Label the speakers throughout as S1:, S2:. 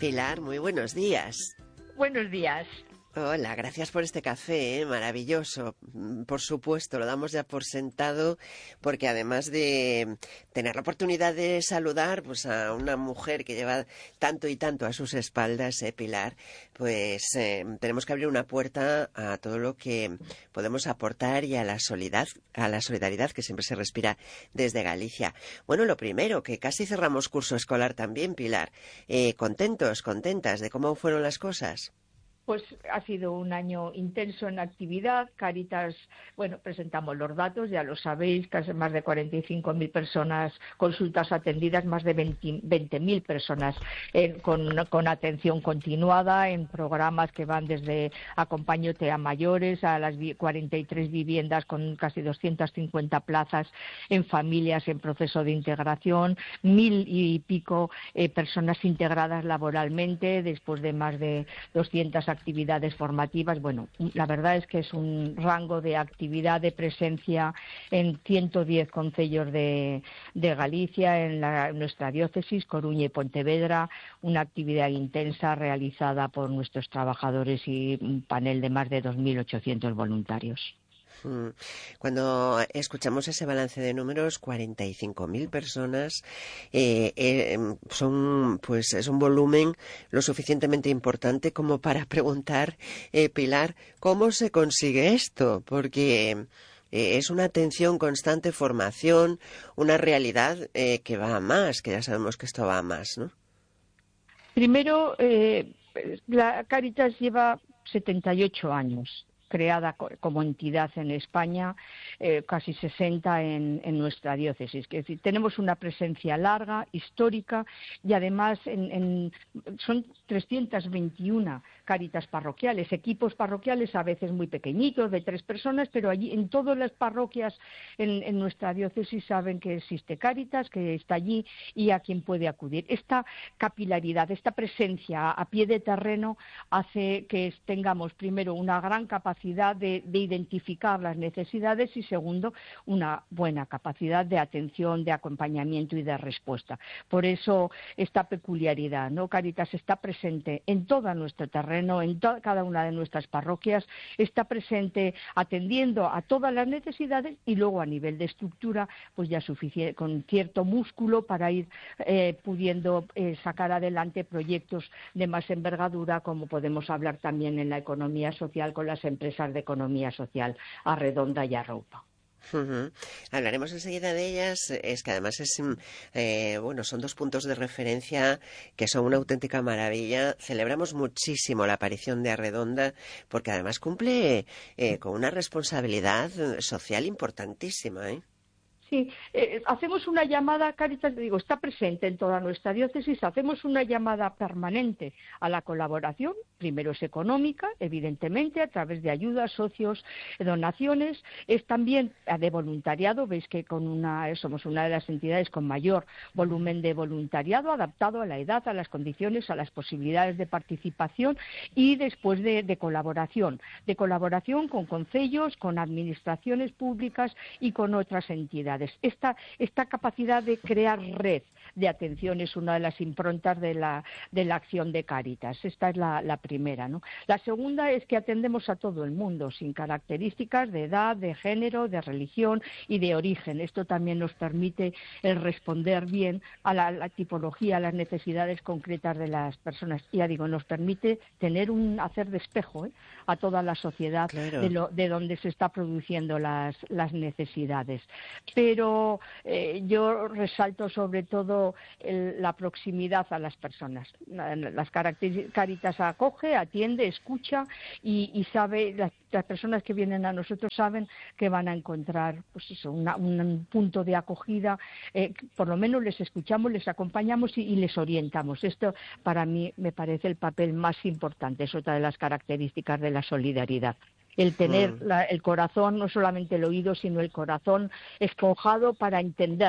S1: Pilar, muy buenos días.
S2: Buenos días.
S1: Hola, gracias por este café, maravilloso. Por supuesto, lo damos ya por sentado, porque además de tener la oportunidad de saludar pues a una mujer que lleva tanto y tanto a sus espaldas, Pilar, pues tenemos que abrir una puerta a todo lo que podemos aportar y a la solidaridad que siempre se respira desde Galicia. Bueno, lo primero, que casi cerramos curso escolar también, Pilar. Contentas de cómo fueron las cosas.
S2: Pues ha sido un año intenso en actividad. Cáritas, presentamos los datos, ya lo sabéis, casi más de 45.000 personas, consultas atendidas, más de 20.000 personas con atención continuada en programas que van desde Acompáñate a mayores a las 43 viviendas con casi 250 plazas en familias en proceso de integración, 1.000 y pico personas integradas laboralmente después de más de 200 actividades formativas. Bueno, la verdad es que es un rango de actividad de presencia en 110 concellos de Galicia, en nuestra diócesis, Coruña y Pontevedra, una actividad intensa realizada por nuestros trabajadores y un panel de más de 2.800 voluntarios.
S1: Cuando escuchamos ese balance de números, 45.000 personas, es un volumen lo suficientemente importante como para preguntar, Pilar, ¿cómo se consigue esto? Porque es una atención constante, formación, una realidad que va a más, que ya sabemos que esto va a más, ¿no?
S2: Primero, la Cáritas lleva 78 años creada como entidad en España, casi 60 en nuestra diócesis. Es decir, tenemos una presencia larga, histórica, y además son 321 cáritas parroquiales, equipos parroquiales a veces muy pequeñitos, de 3 personas, pero allí en todas las parroquias en nuestra diócesis saben que existe Cáritas, que está allí y a quien puede acudir. Esta capilaridad, esta presencia a pie de terreno hace que tengamos primero una gran capacidad de identificar las necesidades y segundo, una buena capacidad de atención, de acompañamiento y de respuesta. Por eso esta peculiaridad, ¿no? Cáritas está presente en todo nuestro terreno, en cada una de nuestras parroquias, está presente atendiendo a todas las necesidades y luego a nivel de estructura, pues ya suficiente, con cierto músculo para ir pudiendo sacar adelante proyectos de más envergadura, como podemos hablar también en la economía social con las empresas de economía social, Arredonda y Arroupa.
S1: Hablaremos enseguida de ellas. Es que además son 2 puntos de referencia que son una auténtica maravilla. Celebramos muchísimo la aparición de Arredonda porque además cumple con una responsabilidad social importantísima, ¿eh?
S2: Sí, hacemos una llamada, Cáritas, está presente en toda nuestra diócesis, hacemos una llamada permanente a la colaboración, primero es económica, evidentemente, a través de ayudas, socios, donaciones, es también de voluntariado, veis que somos una de las entidades con mayor volumen de voluntariado, adaptado a la edad, a las condiciones, a las posibilidades de participación y después de colaboración con concellos, con administraciones públicas y con otras entidades. Esta capacidad de crear red de atención es una de las improntas de la acción de Cáritas. Esta es la primera, ¿no? La segunda es que atendemos a todo el mundo, sin características de edad, de género, de religión y de origen. Esto también nos permite el responder bien a la tipología, a las necesidades concretas de las personas. Ya digo, nos permite hacer de espejo a toda la sociedad, claro, de donde se está produciendo las necesidades. Pero yo resalto sobre todo la proximidad a las personas. Las Cáritas acoge, atiende, escucha y sabe, las personas que vienen a nosotros saben que van a encontrar un punto de acogida, por lo menos les escuchamos, les acompañamos y les orientamos. Esto para mí me parece el papel más importante, es otra de las características de la solidaridad. El tener el corazón, no solamente el oído, sino el corazón esponjado para entender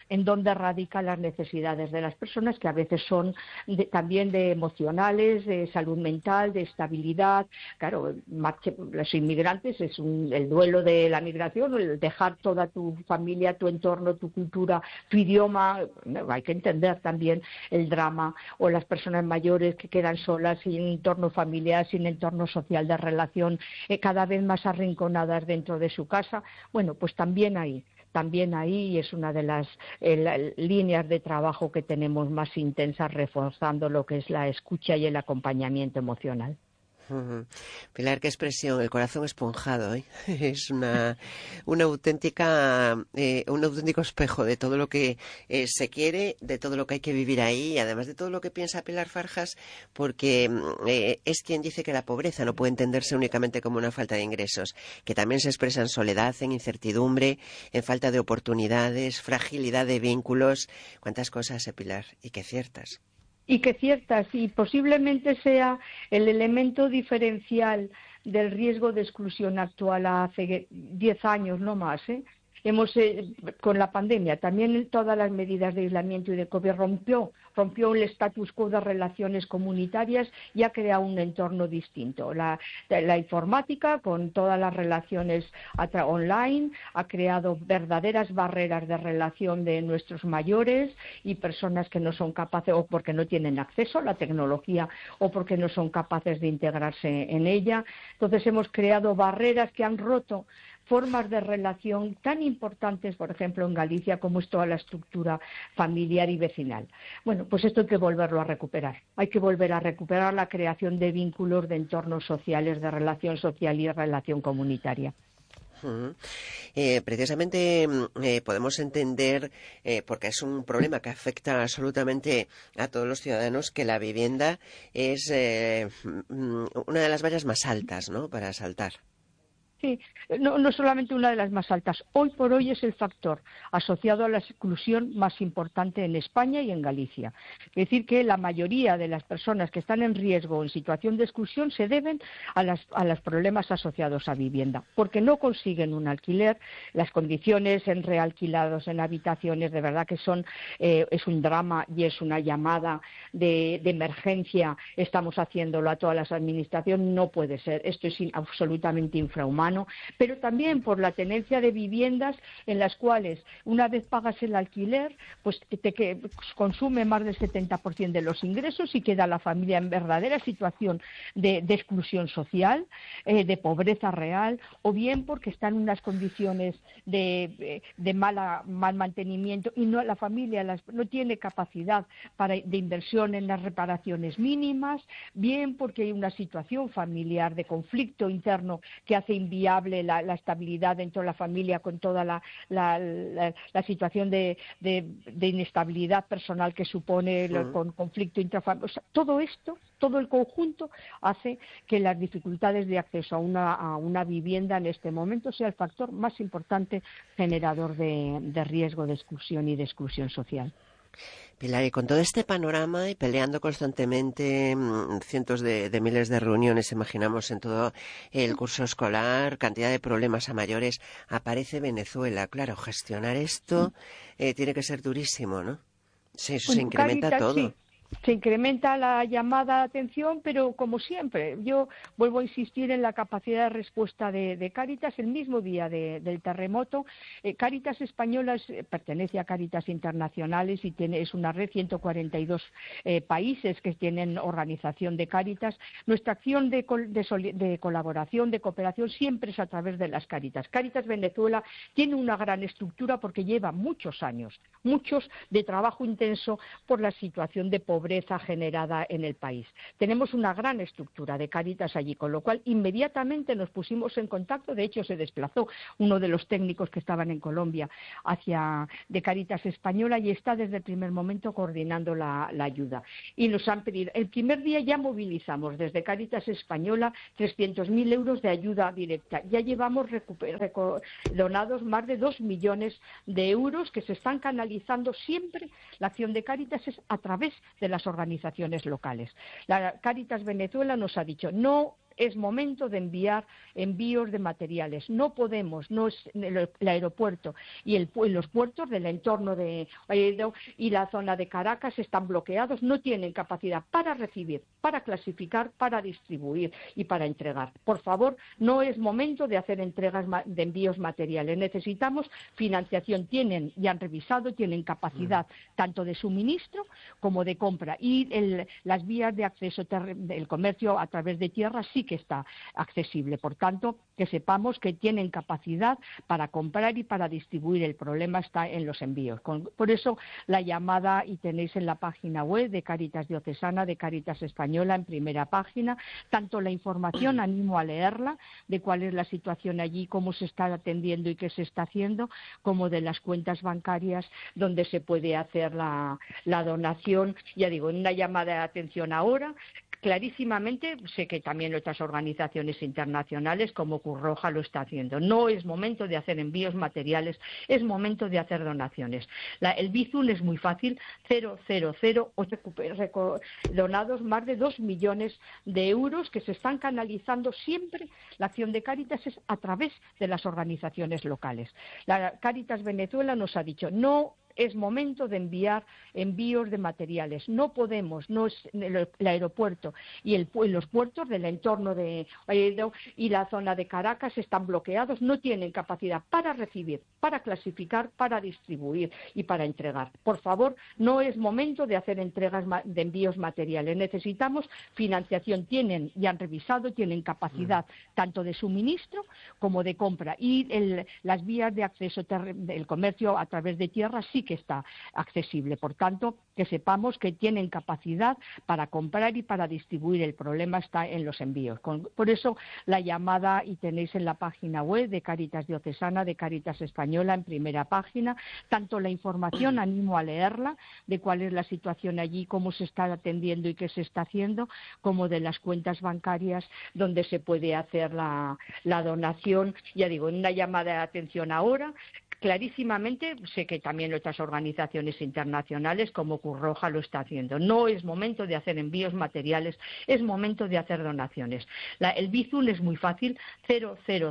S2: en dónde radican las necesidades de las personas, que a veces son también de emocionales, de salud mental, de estabilidad. Claro, los inmigrantes es el duelo de la migración, el dejar toda tu familia, tu entorno, tu cultura, tu idioma. Hay que entender también el drama, o las personas mayores que quedan solas, sin entorno familiar, sin entorno social de relación, cada vez más arrinconadas dentro de su casa. Bueno, pues también ahí es una de las líneas de trabajo que tenemos más intensas, reforzando lo que es la escucha y el acompañamiento emocional.
S1: Pilar, qué expresión, el corazón esponjado, ¿eh? Es una auténtica, un auténtico espejo de todo lo que se quiere, de todo lo que hay que vivir ahí, y además de todo lo que piensa Pilar Farjas, porque es quien dice que la pobreza no puede entenderse únicamente como una falta de ingresos, que también se expresa en soledad, en incertidumbre, en falta de oportunidades, fragilidad de vínculos. Cuántas cosas, Pilar, y qué ciertas.
S2: Y que ciertas, y posiblemente sea el elemento diferencial del riesgo de exclusión actual hace 10 años, no más, con la pandemia, también todas las medidas de aislamiento y de COVID rompió el status quo de relaciones comunitarias y ha creado un entorno distinto. La informática, con todas las relaciones online, ha creado verdaderas barreras de relación de nuestros mayores y personas que no son capaces, o porque no tienen acceso a la tecnología, o porque no son capaces de integrarse en ella. Entonces hemos creado barreras que han roto formas de relación tan importantes, por ejemplo, en Galicia, como es toda la estructura familiar y vecinal. Bueno, pues esto hay que volverlo a recuperar. Hay que volver a recuperar la creación de vínculos, de entornos sociales, de relación social y relación comunitaria.
S1: Precisamente podemos entender, porque es un problema que afecta absolutamente a todos los ciudadanos, que la vivienda es una de las vallas más altas, ¿no?, para saltar.
S2: Sí, no solamente una de las más altas. Hoy por hoy es el factor asociado a la exclusión más importante en España y en Galicia. Es decir, que la mayoría de las personas que están en riesgo o en situación de exclusión se deben a los problemas asociados a vivienda, porque no consiguen un alquiler. Las condiciones en realquilados, en habitaciones, de verdad que es un drama y es una llamada de emergencia. Estamos haciéndolo a todas las administraciones. No puede ser. Esto es absolutamente infrahumano. Pero también por la tenencia de viviendas en las cuales, una vez pagas el alquiler, pues te consume más del 70% de los ingresos y queda la familia en verdadera situación de exclusión social, de pobreza real, o bien porque está en unas condiciones de mal mantenimiento y la familia no tiene capacidad de inversión en las reparaciones mínimas, bien porque hay una situación familiar de conflicto interno que hace inviable la estabilidad dentro de la familia, con toda la situación de inestabilidad personal que supone con conflicto intrafamiliar. O sea, todo esto, todo el conjunto, hace que las dificultades de acceso a una vivienda en este momento sea el factor más importante generador de riesgo de exclusión y de exclusión social.
S1: Pilar, y con todo este panorama y peleando constantemente, cientos de miles de reuniones, imaginamos, en todo el curso escolar, cantidad de problemas a mayores, aparece Venezuela. Claro, gestionar esto tiene que ser durísimo, ¿no? Sí, eso se incrementa
S2: Cáritas,
S1: todo.
S2: sí. Se incrementa la llamada de atención, pero como siempre, yo vuelvo a insistir en la capacidad de respuesta de Cáritas. El mismo día del terremoto, Cáritas Española pertenece a Cáritas Internacionales y es una red, 142 países que tienen organización de Cáritas. Nuestra acción de colaboración, de cooperación, siempre es a través de las Cáritas. Cáritas Venezuela tiene una gran estructura porque lleva muchos años, muchos de trabajo intenso por la situación de pobreza generada en el país. Tenemos una gran estructura de Cáritas allí, con lo cual inmediatamente nos pusimos en contacto. De hecho, se desplazó uno de los técnicos que estaban en Colombia de Cáritas Española y está desde el primer momento coordinando la ayuda. Y nos han pedido, el primer día ya movilizamos desde Cáritas Española 300.000 euros de ayuda directa. Ya llevamos donados más de 2 millones de euros que se están canalizando siempre. La acción de Cáritas es a través de las organizaciones locales. La Cáritas Venezuela nos ha dicho, no es momento de enviar envíos de materiales. No podemos, no es el aeropuerto y los puertos del entorno de y la zona de Caracas están bloqueados, no tienen capacidad para recibir, para clasificar, para distribuir y para entregar. Por favor, no es momento de hacer entregas de envíos materiales. Necesitamos financiación. Tienen, y han revisado, tienen capacidad tanto de suministro como de compra. Y las vías de acceso del comercio a través de tierra sí que está accesible. Por tanto, que sepamos que tienen capacidad para comprar y para distribuir. El problema está en los envíos. Por eso la llamada, y tenéis en la página web de Cáritas Diocesana, de Cáritas Española, en primera página, tanto la información, animo a leerla, de cuál es la situación allí, cómo se está atendiendo y qué se está haciendo, como de las cuentas bancarias donde se puede hacer la donación. Ya digo, en una llamada de atención ahora, clarísimamente, sé que también otras organizaciones internacionales como Cruz Roja lo está haciendo. No es momento de hacer envíos materiales, es momento de hacer donaciones. El Bizum es muy fácil, 000, donados más de 2 millones de euros que se están canalizando siempre. La acción de Cáritas es a través de las organizaciones locales. La Cáritas Venezuela nos ha dicho, no es momento de enviar envíos de materiales. No podemos, no es el aeropuerto y los puertos del entorno de y la zona de Caracas están bloqueados, no tienen capacidad para recibir, para clasificar, para distribuir y para entregar. Por favor, no es momento de hacer entregas de envíos materiales. Necesitamos financiación. Tienen, y han revisado, tienen capacidad tanto de suministro como de compra. Y las vías de acceso del comercio a través de tierra sí que está accesible. Por tanto, que sepamos que tienen capacidad para comprar y para distribuir. El problema está en los envíos. Por eso la llamada, y tenéis en la página web de Cáritas Diocesana, de Cáritas Española, en primera página, tanto la información, animo a leerla, de cuál es la situación allí, cómo se está atendiendo y qué se está haciendo, como de las cuentas bancarias donde se puede hacer la donación. Ya digo, en una llamada de atención ahora, clarísimamente, sé que también otras organizaciones internacionales como Cruz Roja lo está haciendo. No es momento de hacer envíos materiales, es momento de hacer donaciones. El Bizum es muy fácil, 000,